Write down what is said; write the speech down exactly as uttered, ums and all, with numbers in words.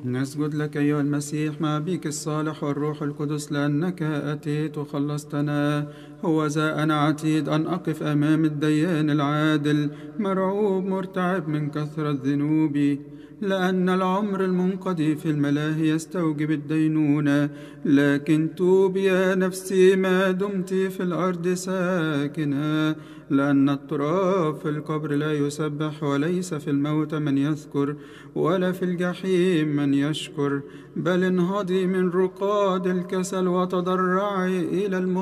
نسجد لك أيها المسيح مع بيك الصالح والروح القدس لأنك أتيت وخلصتنا. هو ذا أنا عتيد أن أقف أمام الديان العادل، مرعوب مرتعب من كثرة ذنوبي، لأن العمر المنقضي في الملاهي يستوجب الدينونة. لكن توبي يا نفسي ما دمت في الأرض ساكنة، لأن التراب في القبر لا يسبح، وليس في الموت من يذكر، ولا في الجحيم من يشكر. بل انهضي من رقاد الكسل وتضرعي إلى المحيط